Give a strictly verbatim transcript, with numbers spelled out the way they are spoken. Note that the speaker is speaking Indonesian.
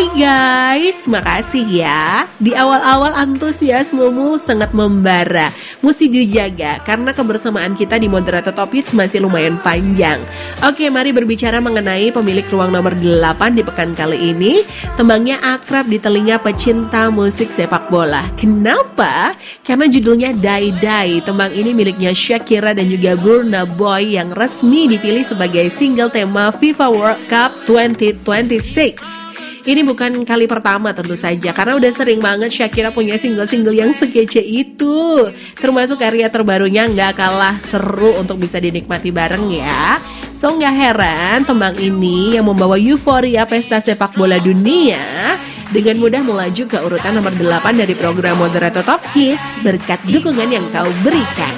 guys, makasih ya. Di awal-awal antusiasmemu sangat membara. Mesti dijaga karena kebersamaan kita di Moderator Top Hits masih lumayan panjang. Oke, mari berbicara mengenai pemilik ruang nomor delapan di pekan kali ini. Tembangnya akrab di telinga pecinta musik sepak bola. Kenapa? Karena judulnya Die Die. Tembang ini miliknya Shakira dan juga Burna Boy yang resmi dipilih sebagai single tema FIFA World Cup dua ribu dua puluh enam. Ini bukan kali pertama tentu saja, karena udah sering banget Shakira punya single-single yang sekece itu. Termasuk karya terbarunya Nggak Kalah Seru untuk bisa dinikmati bareng ya. So nggak heran tembang ini yang membawa euforia pesta sepak bola dunia dengan mudah melaju ke urutan nomor delapan dari program Moderator Top Hits berkat dukungan yang kau berikan.